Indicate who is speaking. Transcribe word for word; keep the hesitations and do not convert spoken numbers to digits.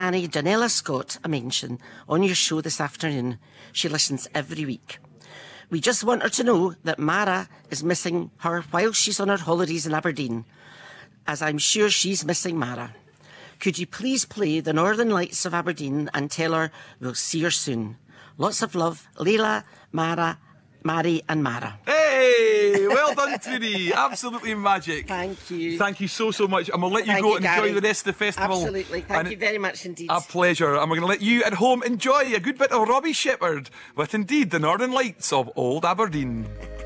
Speaker 1: Annie Donella Scott a mention on your show this afternoon. She listens every week. We just want her to know that Mara is missing her while she's on her holidays in Aberdeen, as I'm sure she's missing Mara. Could you please play the Northern Lights of Aberdeen and tell her we'll see her soon? Lots of love, Leila, Mara, Mary and Mara.
Speaker 2: Hey, well done, Trudy. Absolutely magic.
Speaker 1: Thank you.
Speaker 2: Thank you so, so much. And we'll let you
Speaker 1: Thank
Speaker 2: go
Speaker 1: you,
Speaker 2: and
Speaker 1: Gary.
Speaker 2: enjoy the rest of the festival.
Speaker 1: Absolutely. Thank
Speaker 2: and
Speaker 1: you very much indeed.
Speaker 2: A pleasure. And we're going to let you at home enjoy a good bit of Robbie Shepherd with indeed the Northern Lights of Old Aberdeen.